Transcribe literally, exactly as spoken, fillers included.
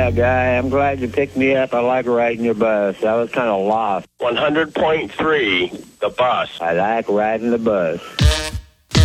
Yeah, guy, I'm glad you picked me up. I like riding your bus. I was kind of lost. one hundred point three, the bus. I like riding the bus.